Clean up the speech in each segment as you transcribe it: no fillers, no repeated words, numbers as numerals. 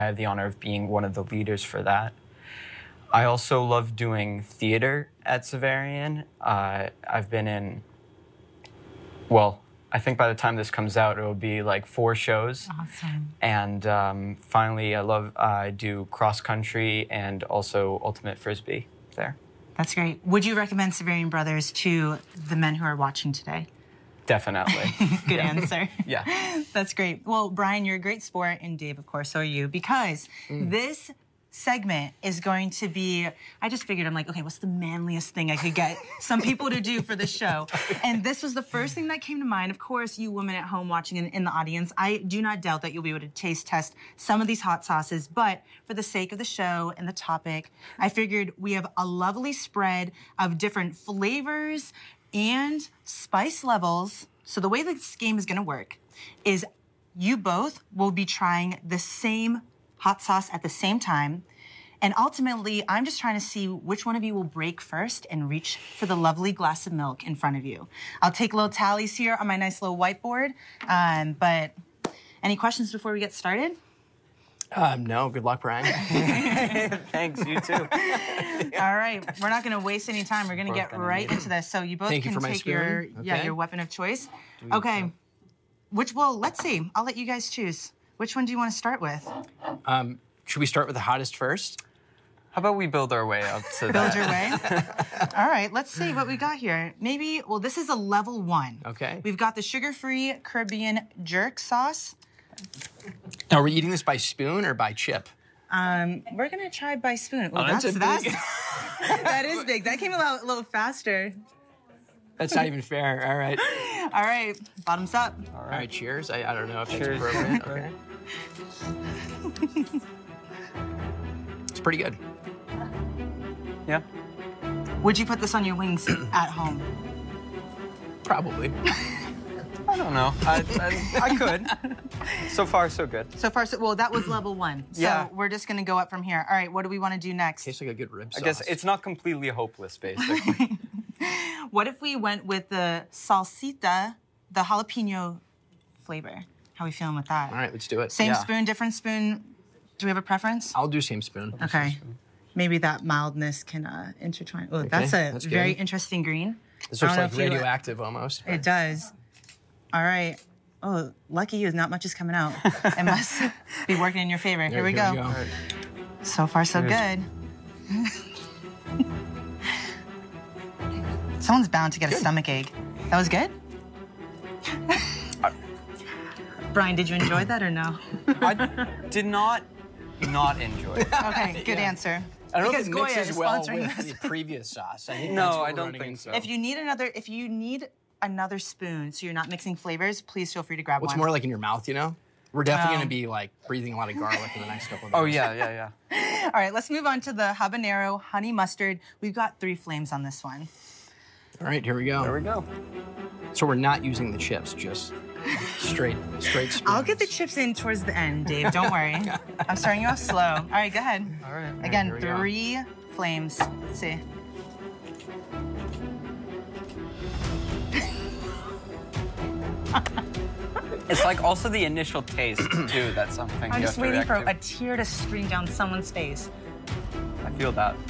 I have the honor of being one of the leaders for that. I also love doing theater at Xaverian. I've been in, well, I think by the time this comes out, it will be like 4 shows. Awesome. And finally, I do cross country and also ultimate frisbee there. That's great. Would you recommend Xaverian Brothers to the men who are watching today? Definitely. Good answer. Yeah. That's great. Well, Brian, you're a great sport, and Dave, of course, so are you, because this segment is going to be, I just figured, I'm like, okay, what's the manliest thing I could get some people to do for the show? And this was the first thing that came to mind. Of course, you women at home watching in the audience, I do not doubt that you'll be able to taste test some of these hot sauces, but for the sake of the show and the topic, I figured we have a lovely spread of different flavors and spice levels. So the way this game is gonna work is you both will be trying the same hot sauce at the same time. And ultimately, I'm just trying to see which one of you will break first and reach for the lovely glass of milk in front of you. I'll take little tallies here on my nice little whiteboard. But any questions before we get started? No, good luck, Brian. Thanks, you too. All right, we're not gonna waste any time. We're gonna get right into this. So you both Thank you can for my take spoon. your weapon of choice. Okay, let's see. I'll let you guys choose. Which one do you want to start with? Should we start with the hottest first? How about we build our way up to Build that? your way. All right, let's see what we got here. Maybe, well, this is a level 1. Okay. We've got the sugar-free Caribbean jerk sauce. Now, are we eating this by spoon or by chip? We're gonna try by spoon. Oh, that's a big- that is big. That came a little faster. That's not even fair. All right. All right, bottoms up. All right, cheers. I don't know if Cheers. that's appropriate. Okay. It's pretty good. Yeah. Would you put this on your wings at home? Probably. I don't know. I could. So far, so good. So far, well, that was level 1. So Yeah. we're just gonna go up from here. All right, what do we want to do next? Tastes like a good rib sauce. I guess it's not completely hopeless, basically. What if we went with the salsita, the jalapeno flavor? How are we feeling with that? All right, let's do it. Same Yeah. spoon, different spoon. Do we have a preference? I'll do same spoon. Okay. Maybe that mildness can intertwine. Oh, that's a that's very good. interesting green. This I looks don't know like if you- radioactive almost. It does. All right. Oh, lucky you, not much is coming out. It must be working in your favor. Here we go. So far, so good. Someone's bound to get a stomach ache. That was good? Brian, did you enjoy that or no? I did not enjoy it. Okay, good answer. I don't know Because if it Goya mixes is well sponsoring with this. the previous sauce. I think No, that's what I we're don't running think into. so. If you need another spoon so you're not mixing flavors, please feel free to grab What's one. more like in your mouth, you know? We're definitely going to be like breathing a lot of garlic in the next couple of days. Oh, yeah. All right, let's move on to the habanero honey mustard. We've got 3 flames on this one. All right, here we go. There we go. So we're not using the chips, just straight spoons. I'll get the chips in towards the end, Dave. Don't worry. I'm starting you off slow. All right, go ahead. All right. Again, here we go. 3 flames. Let's see. It's like also the initial taste, too. That's something I'm you just have to waiting for react a tear to stream down someone's face. to. I feel that.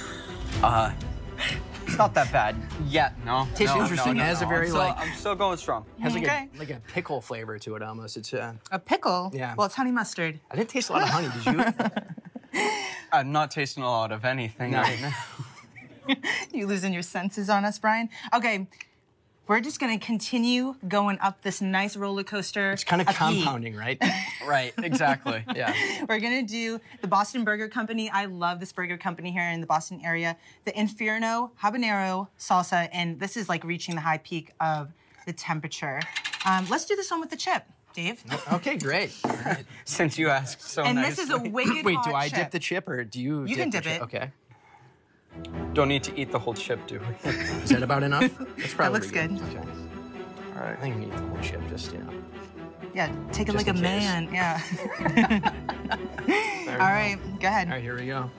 It's not that bad yet. No. Tastes no, interesting. No, It has a very, I'm still going strong. has Okay. like a pickle flavor to it almost. It's A pickle? Yeah. Well, it's honey mustard. I didn't taste a lot of honey. Did you? I'm not tasting a lot of anything No. right now. You losing your senses on us, Brian? Okay, we're just gonna continue going up this nice roller coaster. It's kind of heat. compounding, right? Right, exactly. Yeah. We're gonna do the Boston Burger Company. I love this burger company here in the Boston area. The Inferno habanero salsa, and this is like reaching the high peak of the temperature. Let's do this one with the chip, Dave. Okay, great. All right. Since you asked so And nicely. this is a wicked Wait, hot do I chip. dip the chip or do you? You can the dip chip? it. Okay. Don't need to eat the whole chip, do we? Is that about enough? That's probably looks good. Okay. All right. I think we need the whole chip, just you know. Yeah, take it Just like a in case. man. Yeah. There All we right, go ahead. All right, here we go.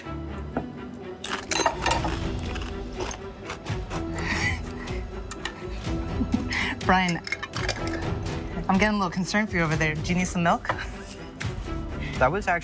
Brian, I'm getting a little concerned for you over there. Do you need some milk? That was actually